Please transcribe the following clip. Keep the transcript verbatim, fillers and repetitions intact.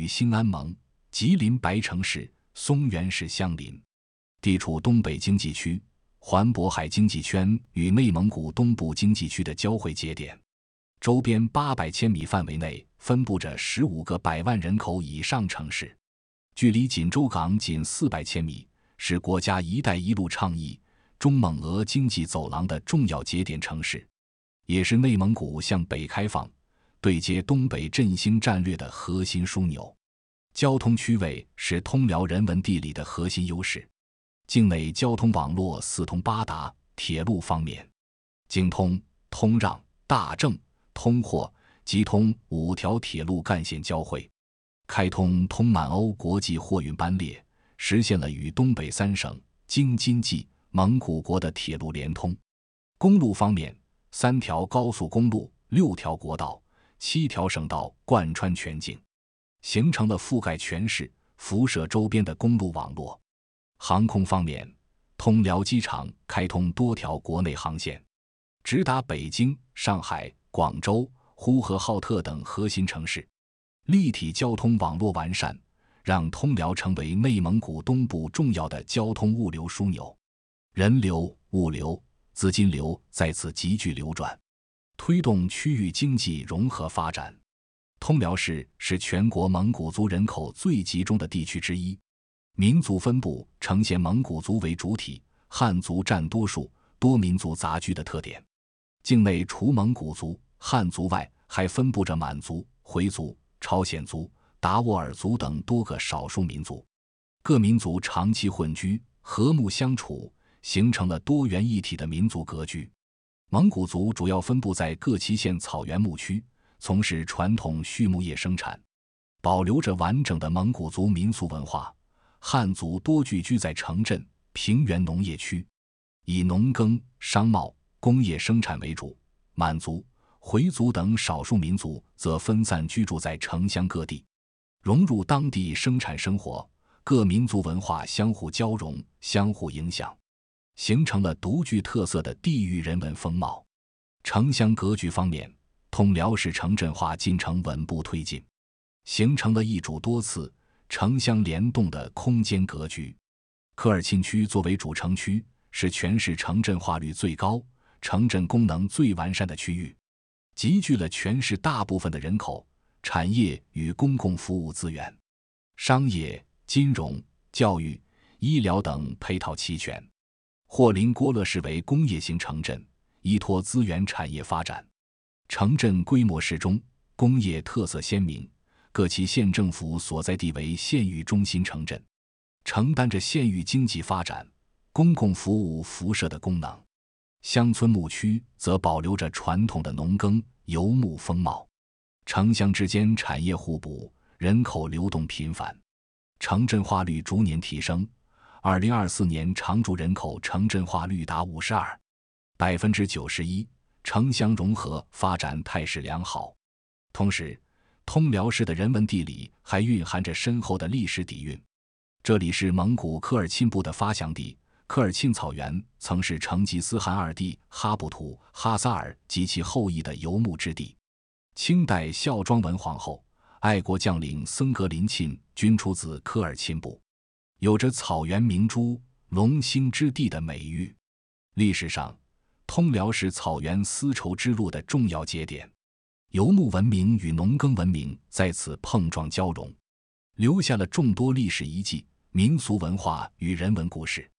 与兴安盟、吉林白城市、松原市相邻，地处东北经济区、环渤海经济圈与内蒙古东部经济区的交汇节点。周边八百千米范围内分布着十五个百万人口以上城市，距离锦州港仅四百千米，是国家“一带一路”倡议、中蒙俄经济走廊的重要节点城市，也是内蒙古向北开放、对接东北振兴战略的核心枢纽。交通区位是通辽人文地理的核心优势。境内交通网络四通八达，铁路方面，京通、通让、大正、通霍即通五条铁路干线交汇，开通通满欧国际货运班列，实现了与东北三省、京津冀、蒙古国的铁路联通。公路方面，三条高速公路、六条国道、七条省道贯穿全境，形成了覆盖全市、辐射周边的公路网络。航空方面，通辽机场开通多条国内航线，直达北京、上海、广州、呼和浩特等核心城市。立体交通网络完善，让通辽成为内蒙古东部重要的交通物流枢纽，人流、物流、资金流在此急剧流转，推动区域经济融合发展。通辽市是全国蒙古族人口最集中的地区之一，民族分布呈现蒙古族为主体、汉族占多数、多民族杂居的特点。境内除蒙古族、汉族外，还分布着满族、回族、朝鲜族、达斡尔族等多个少数民族，各民族长期混居，和睦相处，形成了多元一体的民族格局。蒙古族主要分布在各旗县草原牧区，从事传统畜牧业生产，保留着完整的蒙古族民俗文化。汉族多聚居在城镇、平原农业区，以农耕、商贸、工业生产为主。满族、回族等少数民族则分散居住在城乡各地，融入当地生产生活，各民族文化相互交融、相互影响，形成了独具特色的地域人文风貌。城乡格局方面，通辽市城镇化进程稳步推进，形成了一主多次、城乡联动的空间格局。科尔沁区作为主城区，是全市城镇化率最高、城镇功能最完善的区域，集聚了全市大部分的人口、产业与公共服务资源，商业、金融、教育、医疗等配套齐全。霍林郭勒市为工业型城镇，依托资源产业发展，城镇规模适中，工业特色鲜明，各旗县政府所在地为县域中心城镇，承担着县域经济发展、公共服务辐射的功能。乡村牧区则保留着传统的农耕、游牧风貌，城乡之间产业互补，人口流动频繁，城镇化率逐年提升。二零二四年常住人口城镇化率达五十二，百分之九十一，城乡融合发展态势良好。同时，通辽市的人文地理还蕴含着深厚的历史底蕴。这里是蒙古科尔沁部的发祥地，科尔沁草原曾是成吉思汗二弟哈布图、哈萨尔及其后裔的游牧之地。清代孝庄文皇后、爱国将领僧格林沁均出自科尔沁部，有着草原明珠、龙兴之地的美誉。历史上，通辽是草原丝绸之路的重要节点，游牧文明与农耕文明在此碰撞交融，留下了众多历史遗迹、民俗文化与人文故事。